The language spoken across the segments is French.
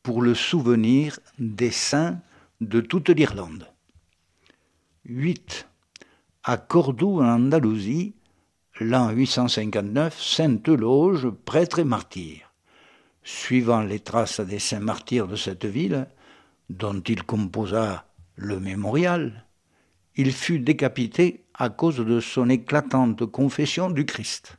pour le souvenir des saints de toute l'Irlande. 8. À Cordoue, en Andalousie, l'an 859, Sainte Euloge, prêtre et martyr. Suivant les traces des saints martyrs de cette ville, dont il composa le mémorial, il fut décapité à cause de son éclatante confession du Christ.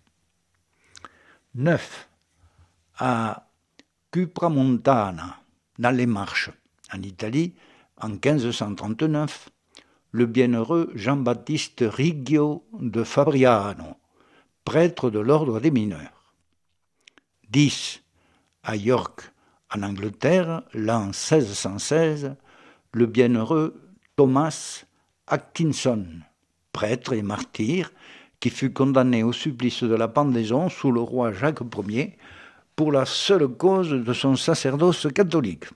9. À Cupramontana, dans les Marches, en Italie, en 1539, le bienheureux Jean-Baptiste Riggio de Fabriano, prêtre de l'ordre des mineurs. 10. À York, en Angleterre, l'an 1616, le bienheureux Thomas Atkinson, prêtre et martyr, qui fut condamné au supplice de la pendaison sous le roi Jacques Ier pour la seule cause de son sacerdoce catholique.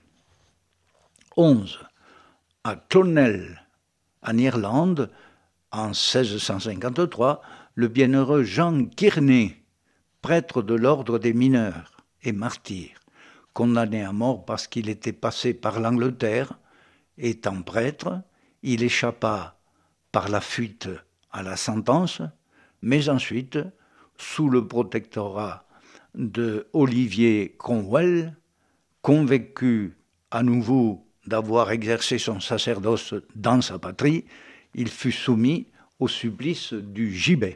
11. À Clonel, en Irlande, en 1653, le bienheureux Jean Kearney, prêtre de l'ordre des mineurs et martyr, condamné à mort parce qu'il était passé par l'Angleterre, étant prêtre, il échappa par la fuite à la sentence, mais ensuite, sous le protectorat de Olivier Cromwell, convaincu à nouveau d'avoir exercé son sacerdoce dans sa patrie, il fut soumis au supplice du gibet.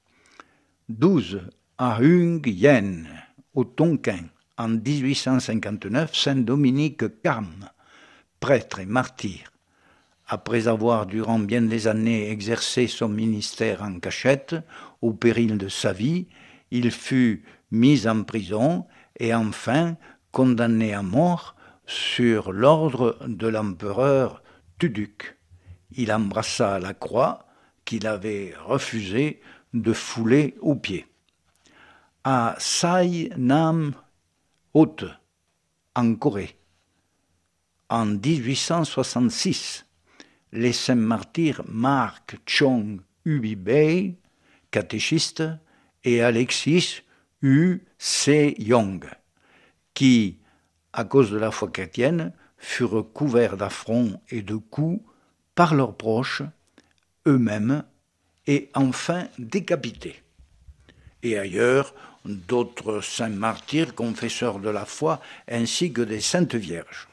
12. À Hung Yen, au Tonkin, en 1859, Saint Dominique Carme, prêtre et martyr. Après avoir durant bien des années exercé son ministère en cachette, au péril de sa vie, il fut mis en prison et enfin condamné à mort sur l'ordre de l'empereur Tuduc. Il embrassa la croix qu'il avait refusé de fouler aux pieds. À Sai Nam Haute, en Corée, en 1866, les saints martyrs Mark Chong Ubi Bei, catéchiste, et Alexis U. Se Yong, qui, à cause de la foi chrétienne, furent couverts d'affronts et de coups par leurs proches, eux-mêmes, et enfin décapités. Et ailleurs, d'autres saints martyrs, confesseurs de la foi, ainsi que des saintes vierges.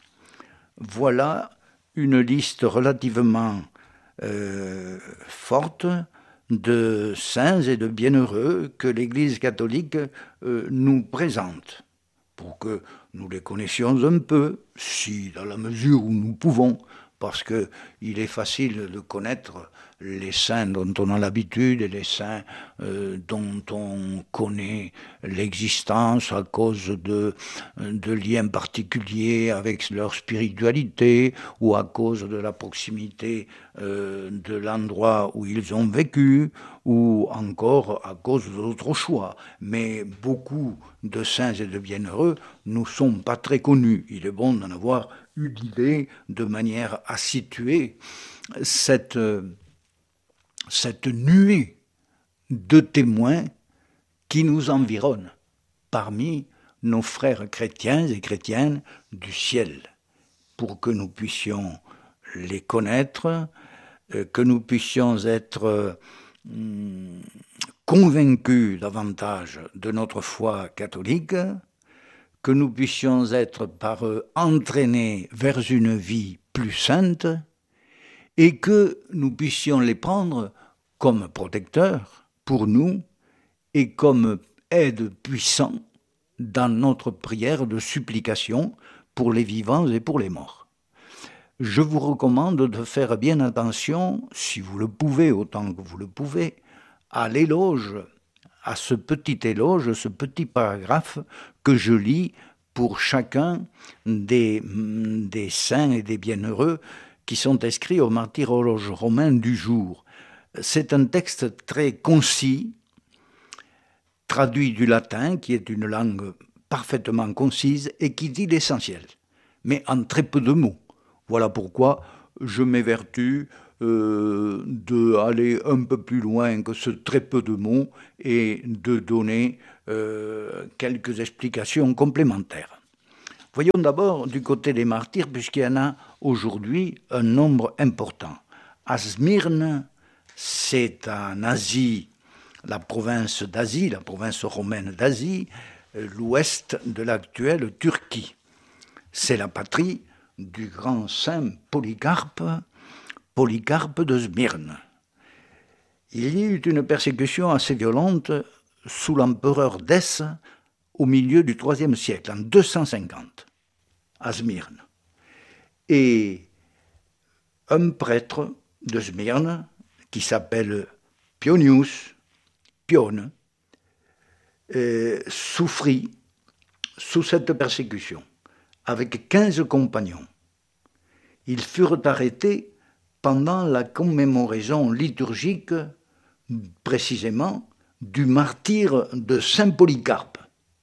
Voilà une liste relativement forte de saints et de bienheureux que l'Église catholique nous présente, pour que nous les connaissions un peu, si dans la mesure où nous pouvons, parce qu'il est facile de connaître les saints dont on a l'habitude et les saints dont on connaît l'existence à cause de liens particuliers avec leur spiritualité ou à cause de la proximité de l'endroit où ils ont vécu ou encore à cause d'autres choix. Mais beaucoup de saints et de bienheureux nous sont pas très connus. Il est bon d'en avoir une idée de manière à situer cette nuée de témoins qui nous environnent parmi nos frères chrétiens et chrétiennes du ciel, pour que nous puissions les connaître, que nous puissions être convaincus davantage de notre foi catholique, que nous puissions être par eux entraînés vers une vie plus sainte, et que nous puissions les prendre comme protecteurs pour nous et comme aide puissant dans notre prière de supplication pour les vivants et pour les morts. Je vous recommande de faire bien attention, si vous le pouvez, autant que vous le pouvez, à l'éloge, à ce petit éloge, ce petit paragraphe que je lis pour chacun des saints et des bienheureux qui sont inscrits au martyrologe romain du jour. C'est un texte très concis, traduit du latin, qui est une langue parfaitement concise et qui dit l'essentiel, mais en très peu de mots. Voilà pourquoi je m'évertue d'aller un peu plus loin que ce très peu de mots et de donner quelques explications complémentaires. Voyons d'abord du côté des martyrs, puisqu'il y en a aujourd'hui un nombre important. À Smyrne, c'est en Asie, la province d'Asie, la province romaine d'Asie, l'ouest de l'actuelle Turquie. C'est la patrie du grand saint Polycarpe de Smyrne. Il y eut une persécution assez violente sous l'empereur Dès au milieu du IIIe siècle, en 250, à Smyrne. Et un prêtre de Smyrne, qui s'appelle Pion, souffrit sous cette persécution, avec 15 compagnons. Ils furent arrêtés pendant la commémoration liturgique, précisément, du martyre de Saint Polycarpe,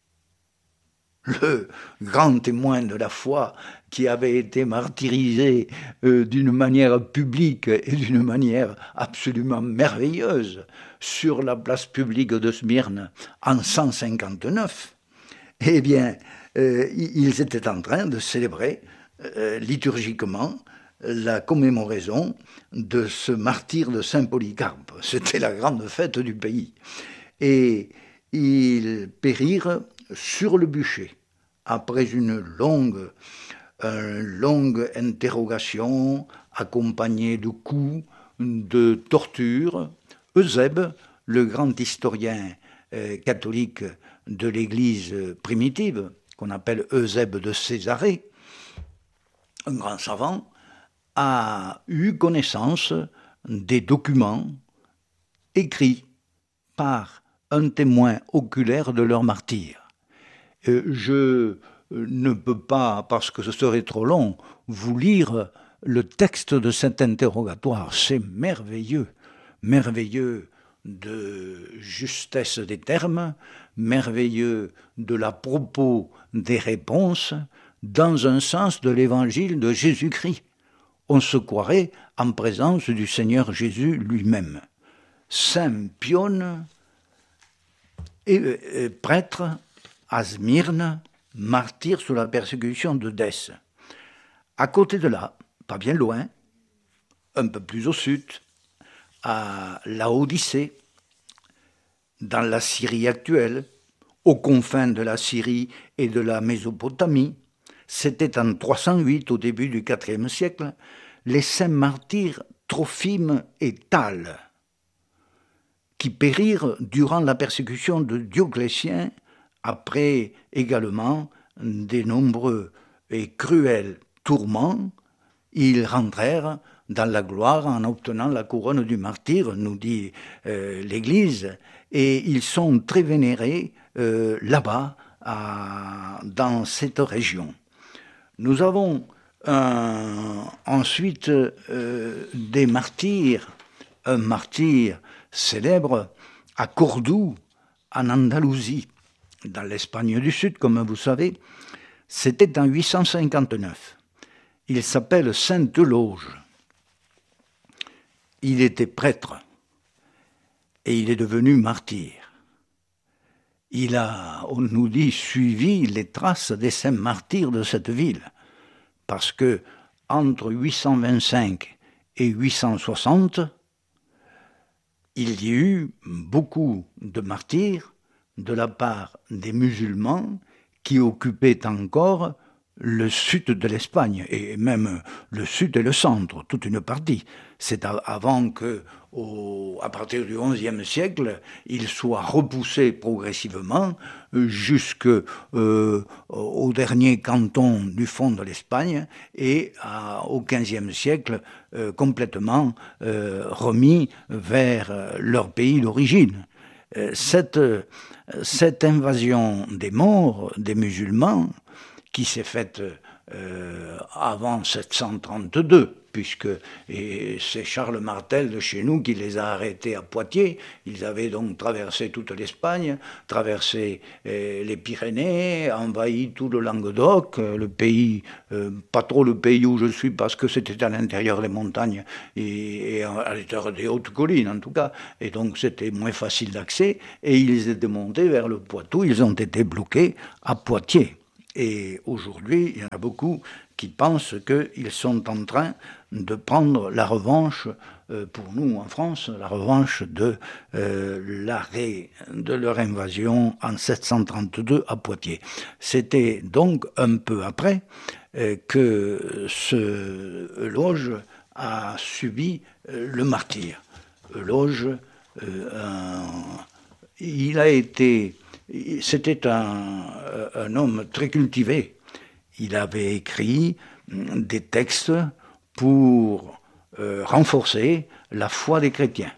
le grand témoin de la foi qui avait été martyrisé d'une manière publique et d'une manière absolument merveilleuse sur la place publique de Smyrne en 159, eh bien, ils étaient en train de célébrer liturgiquement la commémoration de ce martyre de Saint Polycarpe. C'était la grande fête du pays. Et ils périrent sur le bûcher, après une longue interrogation accompagnée de coups, de tortures. Eusèbe, le grand historien catholique de l'Église primitive, qu'on appelle Eusèbe de Césarée, un grand savant, a eu connaissance des documents écrits par un témoin oculaire de leur martyre. Je ne peux pas, parce que ce serait trop long, vous lire le texte de cet interrogatoire. C'est merveilleux, merveilleux de justesse des termes, merveilleux de la propos des réponses, dans un sens de l'évangile de Jésus-Christ. On se croirait en présence du Seigneur Jésus lui-même. Saint Pion, prêtre à Smyrne, martyr sous la persécution de Dès. À côté de là, pas bien loin, un peu plus au sud, à Laodicée, dans la Syrie actuelle, aux confins de la Syrie et de la Mésopotamie, c'était en 308, au début du IVe siècle, les saints martyrs Trophime et Thalle, qui périrent durant la persécution de Dioclétien, après également des nombreux et cruels tourments. Ils rentrèrent dans la gloire en obtenant la couronne du martyr, nous dit l'Église, et ils sont très vénérés là-bas, dans cette région. Nous avons ensuite des martyrs, un martyr célèbre à Cordoue, en Andalousie, dans l'Espagne du Sud, comme vous savez. C'était en 859. Il s'appelle Sainte-Lauge. Il était prêtre et il est devenu martyr. Il a, on nous dit, suivi les traces des saints martyrs de cette ville, parce que entre 825 et 860, il y eut beaucoup de martyrs de la part des musulmans qui occupaient encore le sud de l'Espagne, et même le sud et le centre, toute une partie. C'est avant que, à partir du XIe siècle, il soit repoussé progressivement jusqu'au dernier canton du fond de l'Espagne et au XVe siècle complètement remis vers leur pays d'origine. Cette invasion des morts, des musulmans, qui s'est faite avant 732, puisque c'est Charles Martel de chez nous qui les a arrêtés à Poitiers. Ils avaient donc traversé toute l'Espagne, traversé les Pyrénées, envahi tout le Languedoc, le pays, pas trop le pays où je suis parce que c'était à l'intérieur des montagnes et à l'intérieur des hautes collines en tout cas, et donc c'était moins facile d'accès, et ils étaient montés vers le Poitou, ils ont été bloqués à Poitiers. Et aujourd'hui, il y en a beaucoup qui pensent qu'ils sont en train de prendre la revanche, pour nous en France, la revanche de l'arrêt de leur invasion en 732 à Poitiers. C'était donc un peu après que ce Euloge a subi le martyre. Euloge, il a été... C'était un homme très cultivé. Il avait écrit des textes pour renforcer la foi des chrétiens.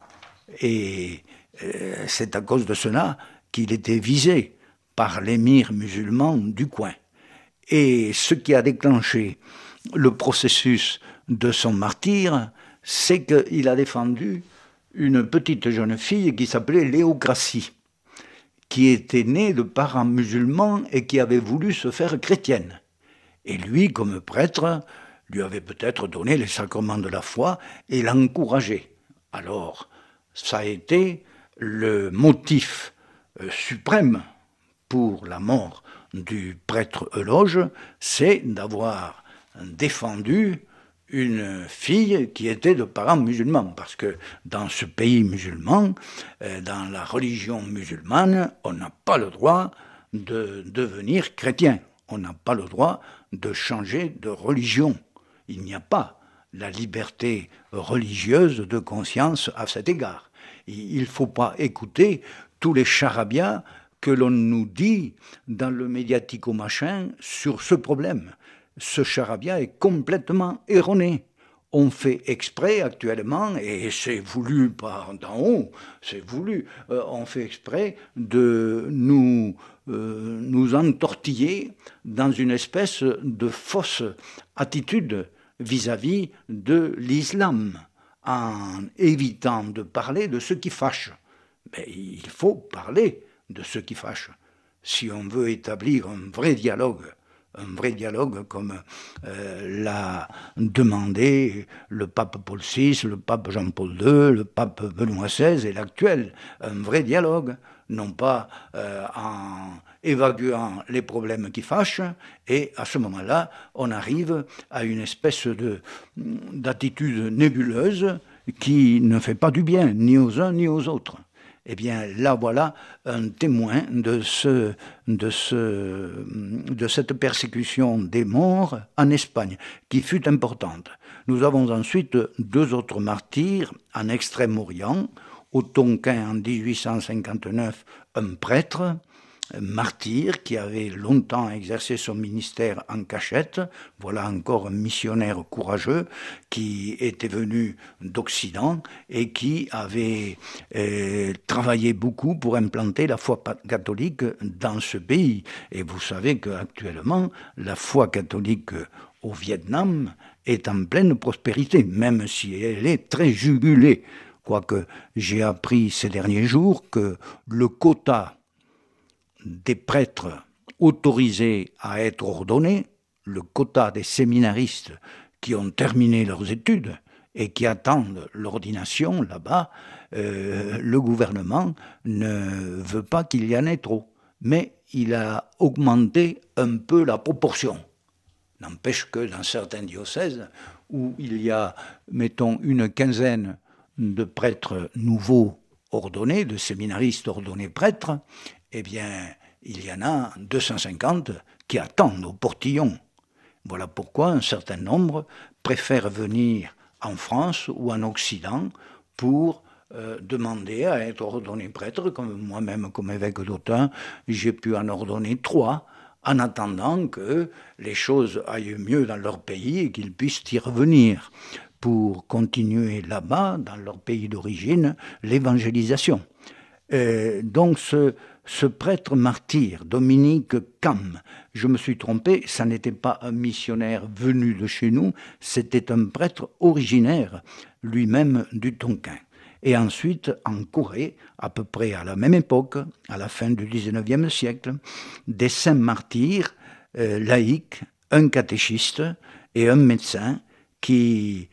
Et c'est à cause de cela qu'il était visé par l'émir musulman du coin. Et ce qui a déclenché le processus de son martyre, c'est qu'il a défendu une petite jeune fille qui s'appelait Léocratie, qui était née de parents musulmans et qui avait voulu se faire chrétienne. Et lui, comme prêtre, lui avait peut-être donné les sacrements de la foi et l'encourageait. Alors, ça a été le motif suprême pour la mort du prêtre Euloge, c'est d'avoir défendu une fille qui était de parents musulmans, parce que dans ce pays musulman, dans la religion musulmane, on n'a pas le droit de devenir chrétien, on n'a pas le droit de changer de religion. Il n'y a pas la liberté religieuse de conscience à cet égard. Il ne faut pas écouter tous les charabia que l'on nous dit dans le médiatico-machin sur ce problème. Ce charabia est complètement erroné. On fait exprès actuellement, et c'est voulu par d'en haut, c'est voulu, on fait exprès de nous entortiller dans une espèce de fausse attitude vis-à-vis de l'islam, en évitant de parler de ce qui fâche. Mais il faut parler de ce qui fâche. Si on veut établir un vrai dialogue comme l'a demandé le pape Paul VI, le pape Jean-Paul II, le pape Benoît XVI et l'actuel, un vrai dialogue, non pas en évacuant les problèmes qui fâchent, et à ce moment-là, on arrive à une espèce d'attitude nébuleuse qui ne fait pas du bien, ni aux uns ni aux autres. Eh bien, là, voilà un témoin de cette persécution des morts en Espagne, qui fut importante. Nous avons ensuite deux autres martyrs en Extrême-Orient. Au Tonkin, en 1859, un prêtre, martyr, qui avait longtemps exercé son ministère en cachette. Voilà encore un missionnaire courageux qui était venu d'Occident et qui avait travaillé beaucoup pour implanter la foi catholique dans ce pays. Et vous savez qu'actuellement, la foi catholique au Vietnam est en pleine prospérité, même si elle est très jugulée. Quoique j'ai appris ces derniers jours que le quota des prêtres autorisés à être ordonnés, le quota des séminaristes qui ont terminé leurs études et qui attendent l'ordination là-bas, le gouvernement ne veut pas qu'il y en ait trop. Mais il a augmenté un peu la proportion. N'empêche que dans certains diocèses où il y a, mettons, une quinzaine de prêtres nouveaux ordonnés, de séminaristes ordonnés prêtres, eh bien, il y en a 250 qui attendent au portillon. Voilà pourquoi un certain nombre préfèrent venir en France ou en Occident pour demander à être ordonné prêtre, comme moi-même, comme évêque d'Autun, j'ai pu en ordonner 3, en attendant que les choses aillent mieux dans leur pays et qu'ils puissent y revenir pour continuer là-bas, dans leur pays d'origine, l'évangélisation. Donc ce prêtre martyr, Dominique Cam, je me suis trompé, ça n'était pas un missionnaire venu de chez nous, c'était un prêtre originaire, lui-même du Tonkin. Et ensuite, en Corée, à peu près à la même époque, à la fin du XIXe siècle, des saints martyrs laïcs, un catéchiste et un médecin qui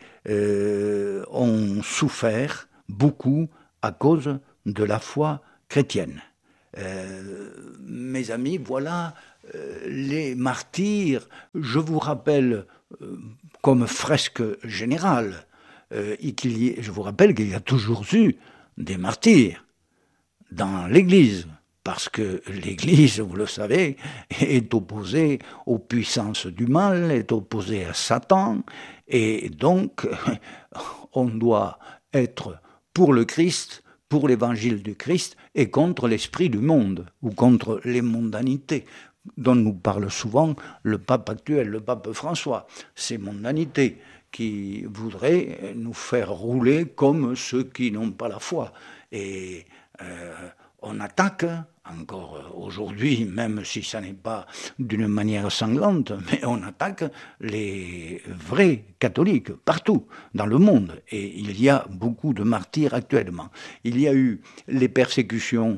ont souffert beaucoup à cause de la foi chrétienne. Mes amis, voilà les martyrs, je vous rappelle, comme fresque générale, je vous rappelle qu'il y a toujours eu des martyrs dans l'Église, parce que l'Église, vous le savez, est opposée aux puissances du mal, est opposée à Satan, et donc on doit être pour le Christ, pour l'évangile du Christ, et contre l'esprit du monde, ou contre les mondanités, dont nous parle souvent le pape actuel, le pape François. Ces mondanités qui voudraient nous faire rouler comme ceux qui n'ont pas la foi. Et on attaque, encore aujourd'hui, même si ça n'est pas d'une manière sanglante, mais on attaque les vrais catholiques partout dans le monde. Et il y a beaucoup de martyrs actuellement. Il y a eu les persécutions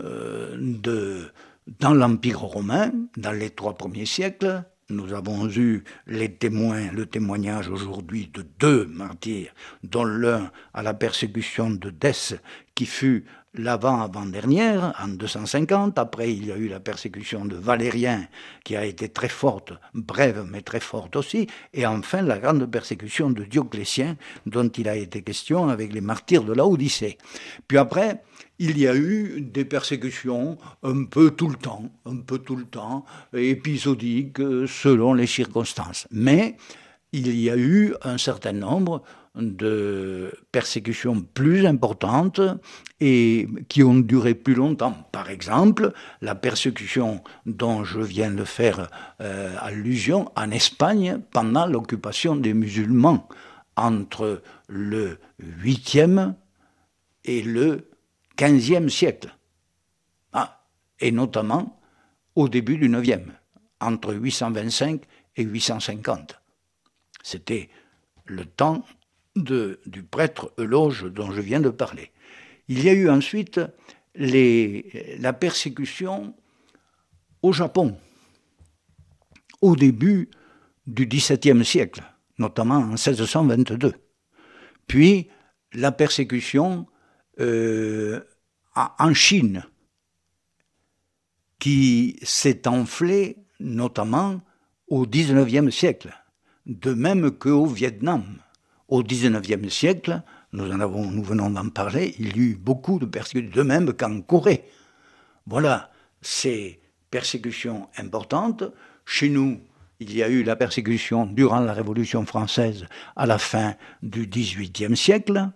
dans l'Empire romain, dans les 3 premiers siècles. Nous avons eu le témoignage aujourd'hui de 2 martyrs, dont l'un à la persécution de Dès, qui fut l'avant-dernière, en 250. Après, il y a eu la persécution de Valérien, qui a été très forte, brève, mais très forte aussi. Et enfin, la grande persécution de Dioclétien, dont il a été question avec les martyrs de Laodicée. Puis après, il y a eu des persécutions un peu tout le temps, épisodiques selon les circonstances. Mais il y a eu un certain nombre de persécutions plus importantes et qui ont duré plus longtemps. Par exemple, la persécution dont je viens de faire allusion en Espagne pendant l'occupation des musulmans entre le 8e et le 15e siècle, et notamment au début du 9e, entre 825 et 850. C'était le temps du prêtre Euloge dont je viens de parler. Il y a eu ensuite la persécution au Japon, au début du XVIIe siècle, notamment en 1622. Puis la persécution en Chine, qui s'est enflée notamment au XIXe siècle, de même qu'au Vietnam. Au XIXe siècle, nous venons d'en parler, il y a eu beaucoup de persécutions, de même qu'en Corée. Voilà, ces persécutions importantes. Chez nous, il y a eu la persécution durant la Révolution française à la fin du XVIIIe siècle.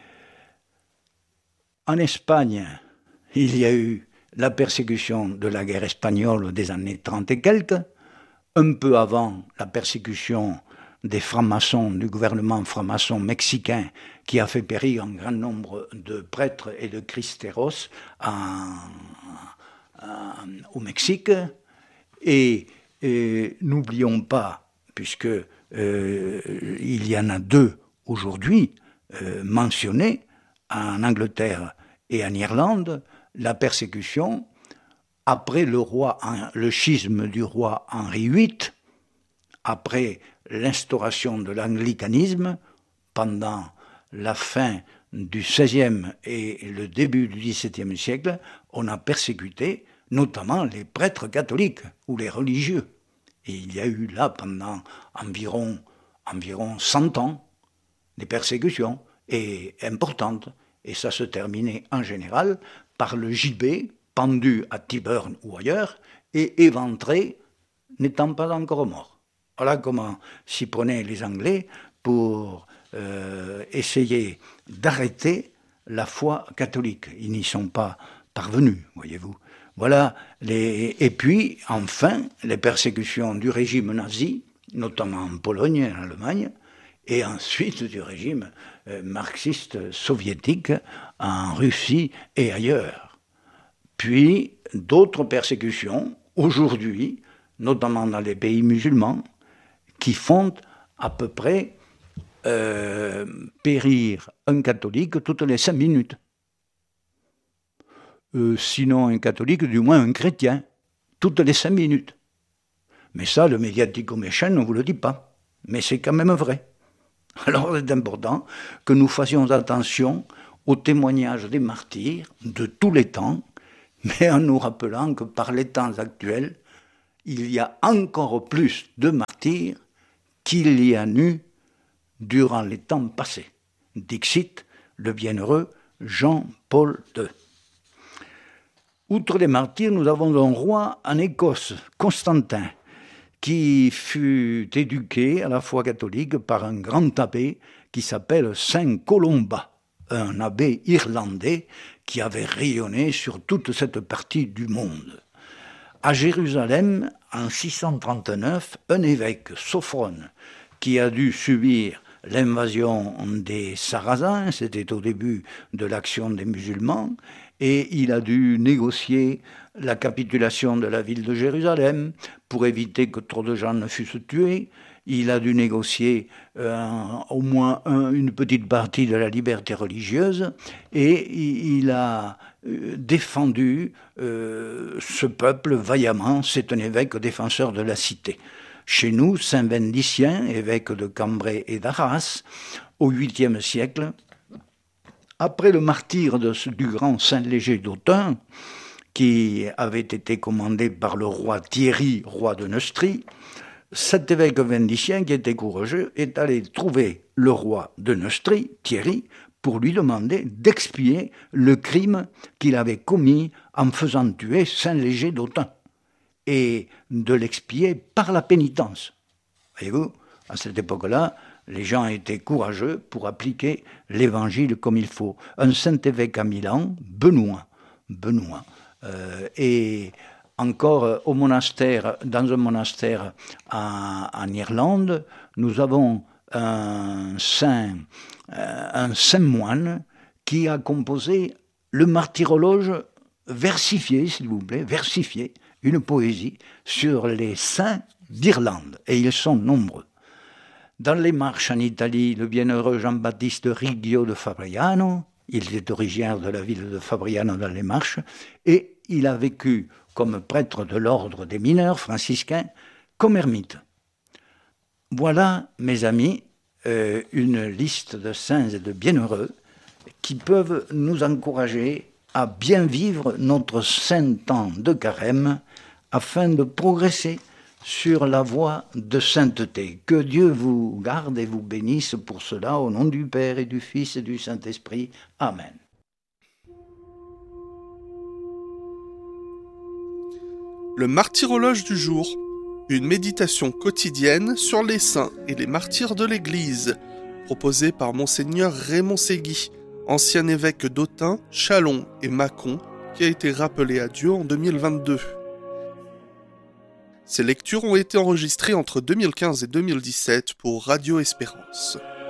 En Espagne, il y a eu la persécution de la guerre espagnole des années 30 et quelques, un peu avant la persécution des francs-maçons, du gouvernement franc-maçon mexicain, qui a fait périr un grand nombre de prêtres et de cristeros au Mexique. Et n'oublions pas, puisque il y en a 2 aujourd'hui mentionnés, en Angleterre et en Irlande, la persécution après le schisme du roi Henri VIII, après l'instauration de l'anglicanisme, pendant la fin du XVIe et le début du XVIIe siècle, on a persécuté notamment les prêtres catholiques ou les religieux. Et il y a eu là pendant environ 100 ans des persécutions importantes. Et ça se terminait en général par le gibet pendu à Tyburn ou ailleurs et éventré n'étant pas encore mort. Voilà comment s'y prenaient les Anglais pour essayer d'arrêter la foi catholique. Ils n'y sont pas parvenus, voyez-vous. Voilà et puis, enfin, les persécutions du régime nazi, notamment en Pologne et en Allemagne, et ensuite du régime marxiste soviétique en Russie et ailleurs. Puis d'autres persécutions, aujourd'hui, notamment dans les pays musulmans, qui font à peu près périr un catholique toutes les 5 minutes. Sinon un catholique, du moins un chrétien, toutes les 5 minutes. Mais ça, le médiatico-méchant ne vous le dit pas. Mais c'est quand même vrai. Alors c'est important que nous fassions attention aux témoignages des martyrs de tous les temps, mais en nous rappelant que par les temps actuels, il y a encore plus de martyrs qu'il y a eu durant les temps passés. Dixit, le bienheureux Jean-Paul II. Outre les martyrs, nous avons un roi en Écosse, Constantin, qui fut éduqué à la foi catholique par un grand abbé qui s'appelle Saint Colomba, un abbé irlandais qui avait rayonné sur toute cette partie du monde. À Jérusalem, en 639, un évêque, Sophrone, qui a dû subir l'invasion des Sarrasins, c'était au début de l'action des musulmans, et il a dû négocier la capitulation de la ville de Jérusalem pour éviter que trop de gens ne fussent tués. Il a dû négocier au moins une petite partie de la liberté religieuse et il a défendu ce peuple vaillamment. C'est un évêque défenseur de la cité. Chez nous, Saint Vendicien, évêque de Cambrai et d'Arras, au 8e siècle, après le martyre du grand Saint Léger d'Autun, qui avait été commandé par le roi Thierry, roi de Neustrie, cet évêque vendicien qui était courageux est allé trouver le roi de Neustrie, Thierry, pour lui demander d'expier le crime qu'il avait commis en faisant tuer Saint Léger d'Autun et de l'expier par la pénitence. Voyez-vous, à cette époque-là, les gens étaient courageux pour appliquer l'évangile comme il faut. Un saint évêque à Milan, Benoît, et encore au monastère, dans un monastère en Irlande, nous avons un saint moine qui a composé le martyrologe versifié, s'il vous plaît, une poésie sur les saints d'Irlande, et ils sont nombreux. Dans les marches en Italie, le bienheureux Jean-Baptiste Riggio de Fabriano, il est originaire de la ville de Fabriano dans les Marches, et il a vécu comme prêtre de l'ordre des mineurs franciscains, comme ermite. Voilà, mes amis, une liste de saints et de bienheureux qui peuvent nous encourager à bien vivre notre saint temps de carême afin de progresser sur la voie de sainteté. Que Dieu vous garde et vous bénisse pour cela, au nom du Père et du Fils et du Saint-Esprit. Amen. Le martyrologe du jour, une méditation quotidienne sur les saints et les martyrs de l'Église, proposée par Monseigneur Raymond Ségui, ancien évêque d'Autun, Châlons et Mâcon, qui a été rappelé à Dieu en 2022. Ces lectures ont été enregistrées entre 2015 et 2017 pour Radio Espérance.